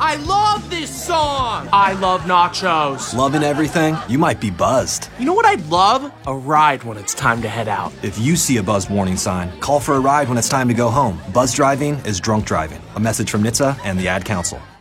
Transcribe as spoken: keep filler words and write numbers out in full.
I love this song! I love nachos. Loving everything? You might be buzzed. You know what I'd love? A ride when it's time to head out. If you see a buzz warning sign, call for a ride when it's time to go home. Buzz driving is drunk driving. A message from N H T S A and the Ad Council.